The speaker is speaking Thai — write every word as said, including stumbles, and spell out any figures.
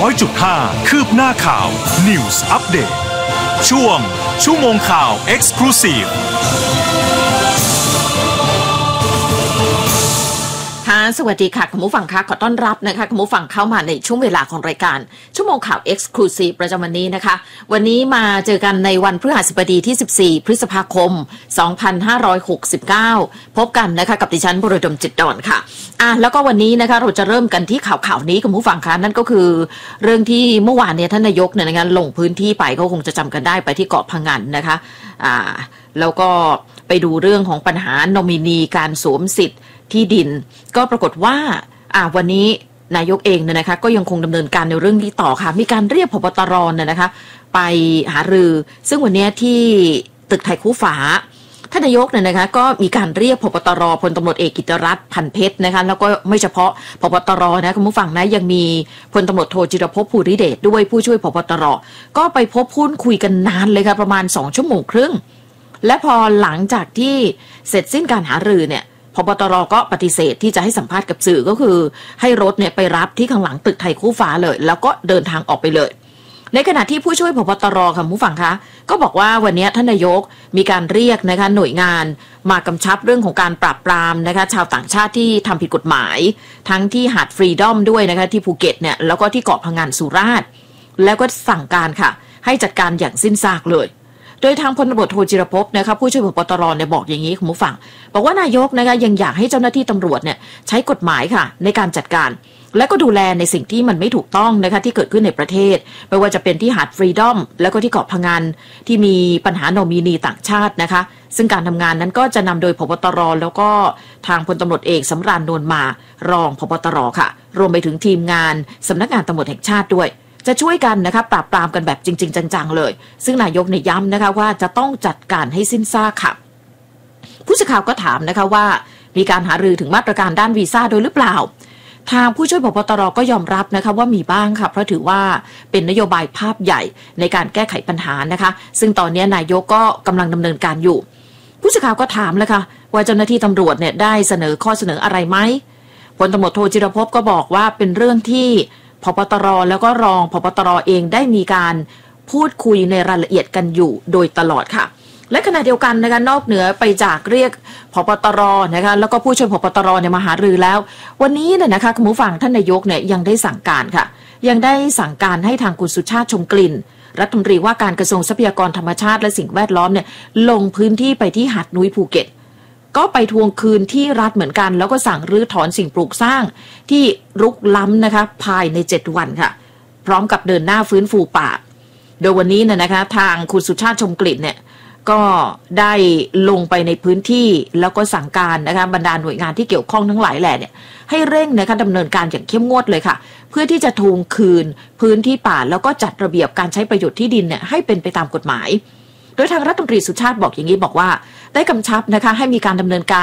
อยจุดห้า คืบหน้าข่าว News Update ช่วงชั่วโมงข่าว Exclusive ค่ะสวัสดีค่ะคุณผู้ฟังค่ะขอต้อนรับนะคะคุณผู้ฟังเข้ามาในช่วงเวลาของรายการชั่วโมงข่าว Exclusive ประจำวันนี้นะคะวันนี้มาเจอกันในวันพฤหัสบดีที่สิบสี่พฤษภาคมสองพันห้าร้อยหกสิบเก้าพบกันนะคะกับดิฉันบุรดมจิตดอนค่ะอ่ะแล้วก็วันนี้นะคะเราจะเริ่มกันที่ข่าวข่าวนี้คุณผู้ฟังคะนั่นก็คือเรื่องที่เมื่อวานเนี่ยท่านนายกเนี่ยนะคะลงพื้นที่ไปก็คงจะจำกันได้ไปที่เกาะพะงันนะคะอ่าแล้วก็ไปดูเรื่องของปัญหานอมินีการสวมสิทธิ์ที่ดินก็ปรากฏว่าอ่าวันนี้นายกเองเนี่ยนะคะก็ยังคงดำเนินการในเรื่องนี้ต่อค่ะมีการเรียกผบ.ตร.เนี่ยนะคะไปหารือซึ่งวันนี้ที่ตึกไทยคู่ฟ้าท่านนายกเนี่ยนะคะก็มีการเรียกผบ.ตร.พลตำรวจเอกกิตติรัตน์พันเพชรนะคะแล้วก็ไม่เฉพาะผบ.ตร.นะคุณผู้ฟังนะยังมีพลตำรวจโทจิรภพภูริเดชด้วยผู้ช่วยผบ.ตร.ก็ไปพบพูดคุยกันนานเลยค่ะประมาณสองชั่วโมงครึ่งและพอหลังจากที่เสร็จสิ้นการหารือเนี่ยผบ.ตร.ก็ปฏิเสธที่จะให้สัมภาษณ์กับสื่อก็คือให้รถเนี่ยไปรับที่ข้างหลังตึกไทยคู่ฟ้าเลยแล้วก็เดินทางออกไปเลยในขณะที่ผู้ช่วยผบ.ตร.ค่ะผู้ฟังคะก็บอกว่าวันนี้ท่านนายกมีการเรียกนะคะหน่วยงานมากำชับเรื่องของการปราบปรามนะคะชาวต่างชาติที่ทำผิดกฎหมายทั้งที่หาดฟรีดอมด้วยนะคะที่ภูเก็ตเนี่ยแล้วก็ที่เกาะพะงันสุราษฎร์แล้วก็สั่งการค่ะให้จัดการอย่างสิ้นซากเลยโดยทางพลตำรวจโทจิรภพนะคะผู้ช่วยผบ.ตร.เนี่ยบอกอย่างนี้คุณผู้ฟังบอกว่านายกนะคะยังอยากให้เจ้าหน้าที่ตำรวจเนี่ยใช้กฎหมายค่ะในการจัดการและก็ดูแลในสิ่งที่มันไม่ถูกต้องนะคะที่เกิดขึ้นในประเทศไม่ว่าจะเป็นที่หาดฟรีดอมแล้วก็ที่เกาะพะงันที่มีปัญหาโนมินีต่างชาตินะคะซึ่งการทำงานนั้นก็จะนำโดยผบ.ตร.แล้วก็ทางพลตำรวจเอกสำราญนวลมารองผบ.ตร.ค่ะรวมไปถึงทีมงานสำนักงานตำรวจแห่งชาติด้วยจะช่วยกันนะคะปราบปรามกันแบบจริงๆจังๆเลยซึ่งนายกเนี่ยย้ำนะคะว่าจะต้องจัดการให้สิ้นซากค่ะผู้สื่อข่าวก็ถามนะคะว่ามีการหารือถึงมาตรการด้านวีซ่าโดยหรือเปล่าทางผู้ช่วยผบ.ตร.ก็ยอมรับนะคะว่ามีบ้างค่ะเพราะถือว่าเป็นนโยบายภาพใหญ่ในการแก้ไขปัญหานะคะซึ่งตอนนี้นายกก็กำลังดำเนินการอยู่ผู้สื่อข่าวก็ถามเลยค่ะว่าเจ้าหน้าที่ตำรวจเนี่ยได้เสนอข้อเสนออะไรไหมพลตำรวจโทจิรภพก็บอกว่าเป็นเรื่องที่ผบ.ตร.แล้วก็รองผบ.ตร.เองได้มีการพูดคุยในรายละเอียดกันอยู่โดยตลอดค่ะและขณะเดียวกันนะคะนอกเหนือไปจากเรียกผบ.ตร.นะคะแล้วก็ผู้ช่วยผบ.ตร.เนี่ยมาหารือแล้ววันนี้เนี่ยนะคะคุณผู้ฟังท่านนายกเนี่ยยังได้สั่งการค่ะยังได้สั่งการให้ทางคุณสุชาติชมกลิ่นรัฐมนตรีว่าการกระทรวงทรัพยากรธรรมชาติและสิ่งแวดล้อมเนี่ยลงพื้นที่ไปที่หาดนุ้ยภูเก็ตก็ไปทวงคืนที่รัฐเหมือนกันแล้วก็สั่งรื้อถอนสิ่งปลูกสร้างที่รุกล้ำนะคะภายในเจ็ดวันค่ะพร้อมกับเดินหน้าฟื้นฟูป่าโดยวันนี้เนี่ยนะคะทางคุณสุชาติชมกลิ่นเนี่ยก็ได้ลงไปในพื้นที่แล้วก็สั่งการนะคะบรรดาหน่วยงานที่เกี่ยวข้องทั้งหลายแหล่เนี่ยให้เร่งนะคะดำเนินการอย่างเข้มงวดเลยค่ะเพื่อที่จะทวงคืนพื้นที่ป่าแล้วก็จัดระเบียบการใช้ประโยชน์ที่ดินเนี่ยให้เป็นไปตามกฎหมายโดยทางรัฐมนตรีสุชาติบอกอย่างนี้บอกว่าได้กำชับนะคะให้มีการดำเนินการ